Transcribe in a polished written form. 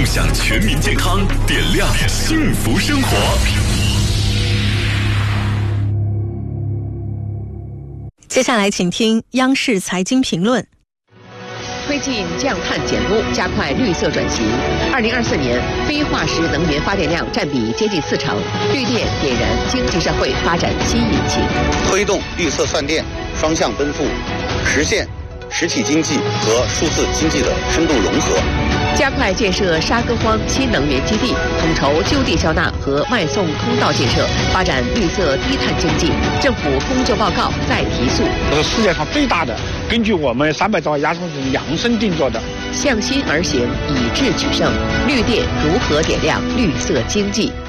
享全民健康，点亮幸福生活。 接下来请听央视财经评论。 推进降碳减污，加快绿色转型。2024年，非化石能源发电量占比接近40%，绿电点燃经济社会发展新引擎。 推动绿色泛电双向奔赴，实现实体经济和数字经济的深度融合。 加快建设沙戈荒新能源基地，统筹就地消纳和外送通道建设，发展绿色低碳经济。政府公就报告再提速。 这是世界上最大的，根据我们300兆压缩是量身定做的。 向心而行，以智取胜。绿电如何点亮绿色经济？